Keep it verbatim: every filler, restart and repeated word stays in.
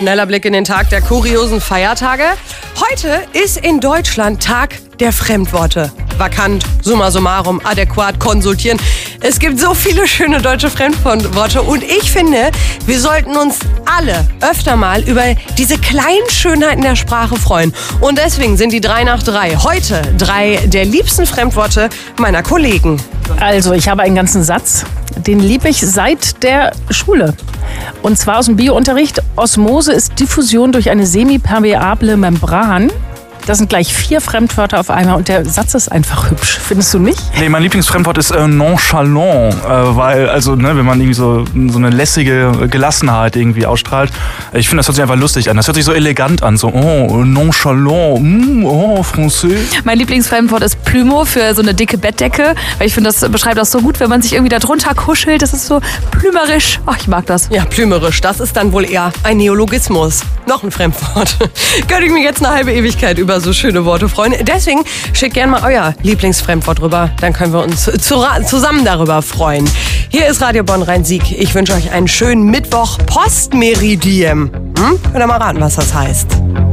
Schneller Blick in den Tag der kuriosen Feiertage. Heute ist in Deutschland Tag der Fremdworte. Vakant, summa summarum, adäquat, konsultieren. Es gibt so viele schöne deutsche Fremdworte und ich finde, wir sollten uns alle öfter mal über diese kleinen Schönheiten der Sprache freuen. Und deswegen sind die drei nach drei heute drei der liebsten Fremdworte meiner Kollegen. Also, ich habe einen ganzen Satz, den liebe ich seit der Schule. Und zwar aus dem Biounterricht. Osmose ist Diffusion durch eine semipermeable Membran. Das sind gleich vier Fremdwörter auf einmal und der Satz ist einfach hübsch. Findest du nicht? Nee, mein Lieblingsfremdwort ist äh, nonchalant, äh, weil, also, ne, wenn man irgendwie so, so eine lässige Gelassenheit irgendwie ausstrahlt. Ich finde, das hört sich einfach lustig an. Das hört sich so elegant an, so, oh, nonchalant, mm, oh, français. Mein Lieblingsfremdwort ist Plumeau für so eine dicke Bettdecke, weil ich finde, das beschreibt das so gut, wenn man sich irgendwie da drunter kuschelt. Das ist so plümerisch. Ach, ich mag das. Ja, plümerisch, das ist dann wohl eher ein Neologismus. Noch ein Fremdwort. Könnte ich mir jetzt eine halbe Ewigkeit über so schöne Worte freuen. Deswegen schickt gerne mal euer Lieblingsfremdwort rüber. Dann können wir uns zu, zusammen darüber freuen. Hier ist Radio Bonn Rhein-Sieg. Ich wünsche euch einen schönen Mittwoch Postmeridiem. Hm? Könnt ihr mal raten, was das heißt?